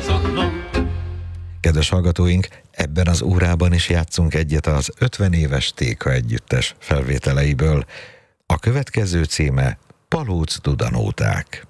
játszotnom. Kedves hallgatóink, ebben az órában is játszunk egyet az 50 éves Téka együttes felvételeiből. A következő címe Palóc Dudanóták.